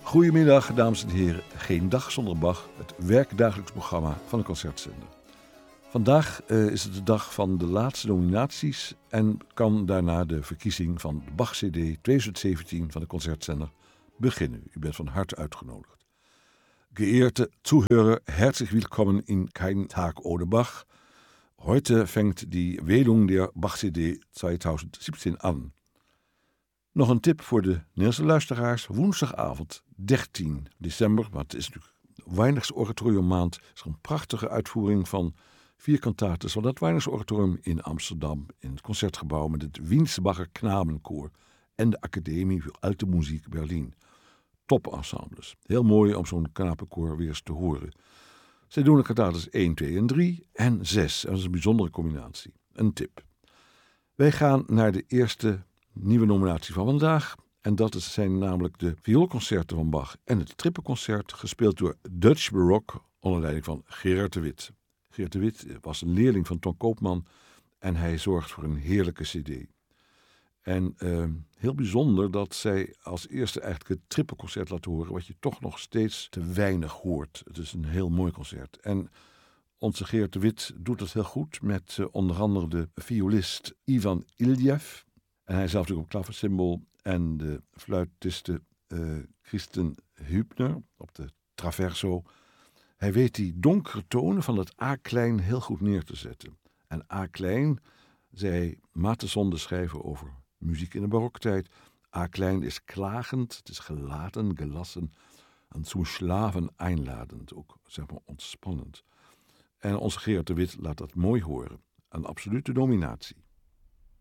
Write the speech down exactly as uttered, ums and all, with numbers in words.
Goedemiddag, dames en heren. Geen dag zonder Bach, het werkdagelijks programma van de Concertzender. Vandaag uh, is het de dag van de laatste nominaties en kan daarna de verkiezing van de Bach-C D twintig zeventien van de Concertzender beginnen. U bent van harte uitgenodigd. Geehrte Zuhörer, herzlich willkommen in Kein Tag ohne Bach. Heute fängt die Wählung der Bach-C D twintig zeventien an. Nog een tip voor de Nederlandse luisteraars. Woensdagavond dertien december, maar het is natuurlijk de Weihnachtsoratoriummaand, is er een prachtige uitvoering van vier kantaten van het Weihnachtsoratorium in Amsterdam, in het Concertgebouw met het Wiensbacher Knabenkoor en de Academie voor Alte Muziek Berlin. Topensembles. Heel mooi om zo'n knapenkoor weer eens te horen. Zij doen de kantates één, twee en drie en zes. En dat is een bijzondere combinatie. Een tip. Wij gaan naar de eerste nieuwe nominatie van vandaag. En dat zijn namelijk de vioolconcerten van Bach en het trippenconcert, gespeeld door Dutch Baroque onder leiding van Gerard de Wit. Gerard de Wit was een leerling van Ton Koopman en hij zorgt voor een heerlijke cd. En uh, heel bijzonder dat zij als eerste eigenlijk het trippenconcert laten horen, wat je toch nog steeds te weinig hoort. Het is een heel mooi concert. En onze Gerard de Wit doet het heel goed met uh, onder andere de violist Ivan Iljev. En hij zelf natuurlijk op klaversymbol en de fluitiste uh, Kristen Hübner op de traverso. Hij weet die donkere tonen van het A-klein heel goed neer te zetten. En A-klein, zei Mattheson de schrijver over muziek in de baroktijd. A-klein is klagend, het is gelaten, gelassen en zum Schlafen einladend, ook zeg maar ontspannend. En onze Gerard de Wit laat dat mooi horen. Een absolute dominatie.